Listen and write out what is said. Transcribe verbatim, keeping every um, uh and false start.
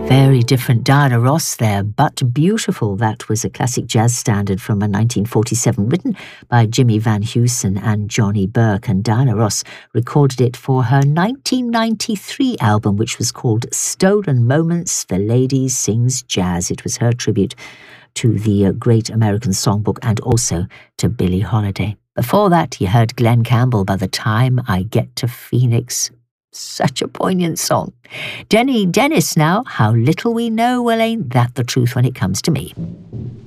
Very different Diana Ross there, but beautiful. That was a classic jazz standard from a nineteen forty-seven, written by Jimmy Van Heusen and Johnny Burke, and Diana Ross recorded it for her nineteen ninety-three album, which was called Stolen Moments, The Lady Sings Jazz. It was her tribute to the great American songbook and also to Billie Holiday. Before that, you heard Glenn Campbell, By the Time I Get to Phoenix. Such a poignant song. Denny Dennis now, How Little We Know. Well, ain't that the truth when it comes to me.